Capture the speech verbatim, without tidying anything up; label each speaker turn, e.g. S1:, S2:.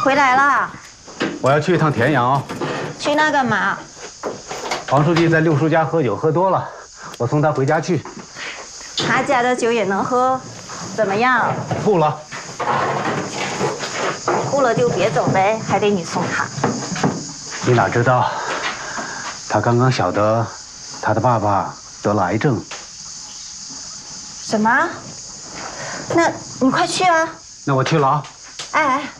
S1: 回来啦？
S2: 我要去一趟田阳。
S1: 去那干嘛？
S2: 黄书记在六叔家喝酒，喝多了，我送他回家去。
S1: 他家的酒也能喝，怎么样？
S2: 不了。
S1: 不了就别走呗，还得你送他。
S2: 你哪知道？他刚刚晓得，他的爸爸得了癌症。
S1: 什么？那你快去啊！
S2: 那我去了啊。
S1: 哎哎。